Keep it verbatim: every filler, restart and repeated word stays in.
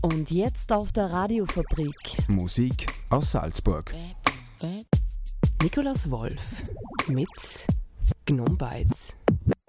Und jetzt auf der Radiofabrik. Musik aus Salzburg. Nikolaus Wolf mit Gnome Bites.